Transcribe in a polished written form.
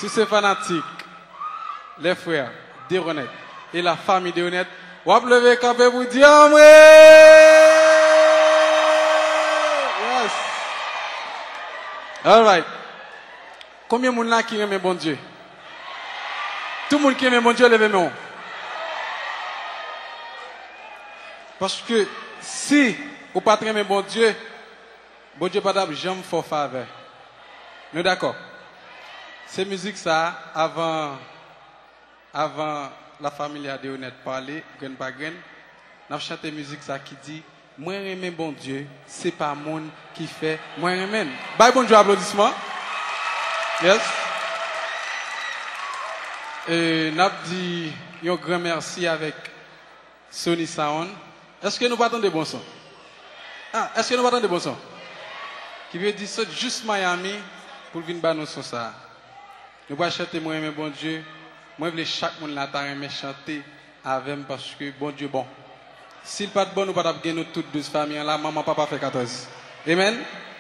Si c'est fanatique, les frères d'Honnête et la famille d'Honnête, on va lever campé pour dire yes. All right. Combien de monde là qui aime bon Dieu? Tout le monde qui aime bon Dieu, levez moi. Parce que si vous ne pas aimer bon Dieu pas jamais faire faveur. Nous d'accord? Ces musiques ça avant la famille de Honnête parler, grain par grain, nous chanté musique ça qui dit moi aimer bon Dieu, c'est pas monde qui fait moi aimer. Bye bon Dieu applaudissements. Yes. Et nous dit un grand merci avec Sony Sound. Est-ce que nous partons de bons sons? Ah, est-ce que nous partons de bons sons? Qui veut dire ça juste Miami pour venir battre nos sons ça. Nous pas chanter moi aimer bon Dieu. Moi je veux chaque monde là aimer chanter avec moi parce que bon Dieu bon. S'il pas de bon nous pas gagner nous toutes 12 familles là, maman papa fait 14. Amen.